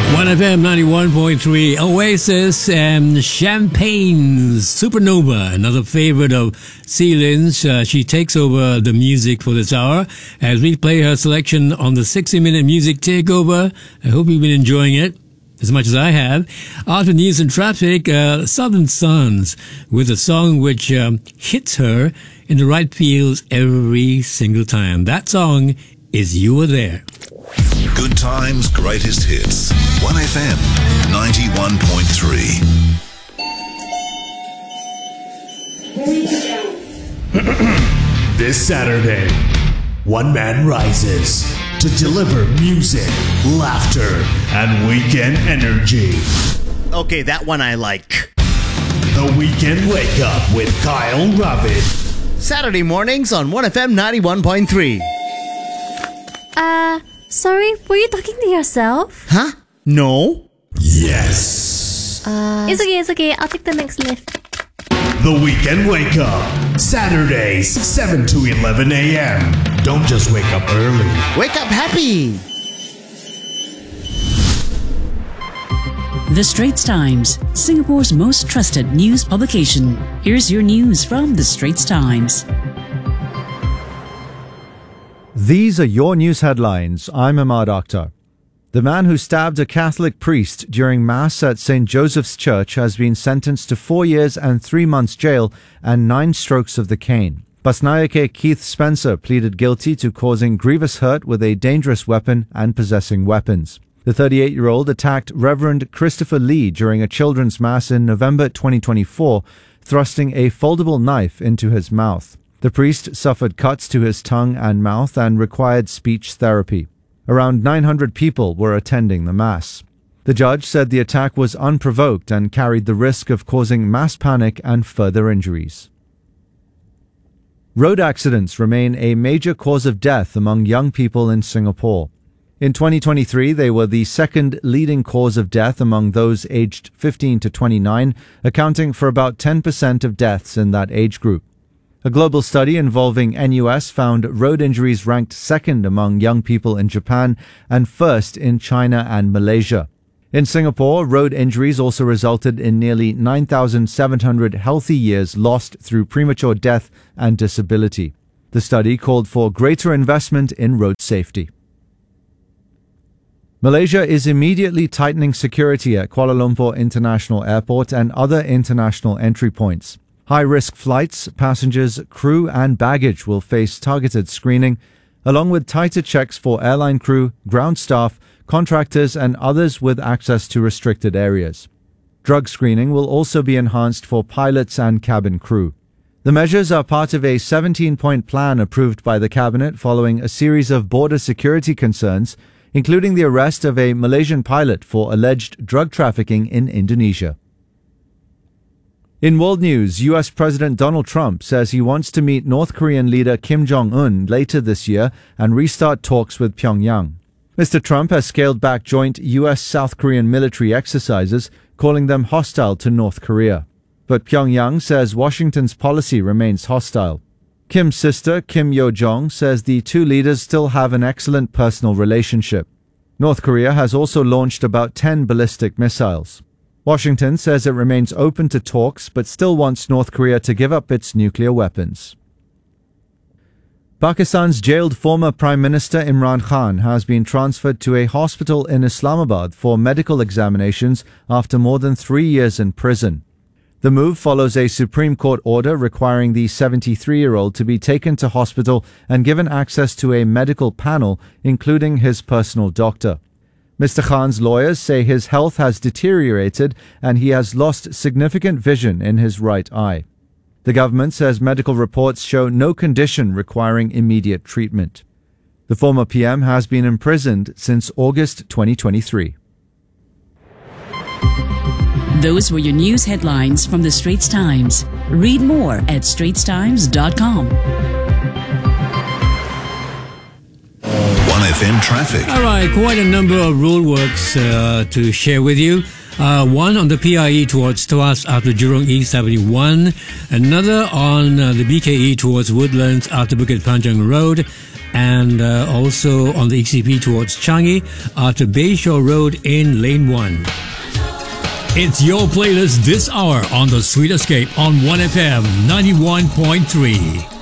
1FM 91.3, Oasis and Champagne's Supernova, another favorite of Celine's. She takes over the music for this hour as we play her selection on the 60-minute music takeover. I hope you've been enjoying it as much as I have. After news and traffic, Southern Sons with a song which hits her in the right feels every single time. That song is You Were There. Good times, greatest hits. 1FM 91.3. This Saturday, one man rises to deliver music, laughter, and weekend energy. Okay, that one I like. The Weekend Wake Up with Kyle Ravid. Saturday mornings on 1FM 91.3. Sorry, were you talking to yourself? Huh? No? Yes. It's okay. I'll take the next lift. The Weekend Wake Up. Saturdays, 7 to 11 a.m. Don't just wake up early. Wake up happy! The Straits Times, Singapore's most trusted news publication. Here's your news from The Straits Times. These are your news headlines. I'm Ahmad Akhtar. The man who stabbed a Catholic priest during Mass at St. Joseph's Church has been sentenced to 4 years and 3 months jail and 9 strokes of the cane. Basnayake Keith Spencer pleaded guilty to causing grievous hurt with a dangerous weapon and possessing weapons. The 38-year-old attacked Reverend Christopher Lee during a children's Mass in November 2024, thrusting a foldable knife into his mouth. The priest suffered cuts to his tongue and mouth and required speech therapy. Around 900 people were attending the Mass. The judge said the attack was unprovoked and carried the risk of causing mass panic and further injuries. Road accidents remain a major cause of death among young people in Singapore. In 2023, they were the second leading cause of death among those aged 15 to 29, accounting for about 10% of deaths in that age group. A global study involving NUS found road injuries ranked second among young people in Japan and first in China and Malaysia. In Singapore, road injuries also resulted in nearly 9,700 healthy years lost through premature death and disability. The study called for greater investment in road safety. Malaysia is immediately tightening security at Kuala Lumpur International Airport and other international entry points. High-risk flights, passengers, crew and baggage will face targeted screening, along with tighter checks for airline crew, ground staff, contractors and others with access to restricted areas. Drug screening will also be enhanced for pilots and cabin crew. The measures are part of a 17-point plan approved by the Cabinet following a series of border security concerns, including the arrest of a Malaysian pilot for alleged drug trafficking in Indonesia. In world news, US President Donald Trump says he wants to meet North Korean leader Kim Jong-un later this year and restart talks with Pyongyang. Mr. Trump has scaled back joint US-South Korean military exercises, calling them hostile to North Korea. But Pyongyang says Washington's policy remains hostile. Kim's sister, Kim Yo-jong, says the two leaders still have an excellent personal relationship. North Korea has also launched about 10 ballistic missiles. Washington says it remains open to talks but still wants North Korea to give up its nuclear weapons. Pakistan's jailed former Prime Minister Imran Khan has been transferred to a hospital in Islamabad for medical examinations after more than 3 years in prison. The move follows a Supreme Court order requiring the 73-year-old to be taken to hospital and given access to a medical panel, including his personal doctor. Mr. Khan's lawyers say his health has deteriorated and he has lost significant vision in his right eye. The government says medical reports show no condition requiring immediate treatment. The former PM has been imprisoned since August 2023. Those were your news headlines from The Straits Times. Read more at straitstimes.com. 1FM traffic. All right, quite a number of roadworks to share with you. One on the PIE towards Tuas after Jurong East 71. Another on the BKE towards Woodlands after Bukit Panjang Road. and also on the ECP towards Changi after Bayshore Road in Lane 1. It's your playlist this hour on The Sweet Escape on 1FM 91.3.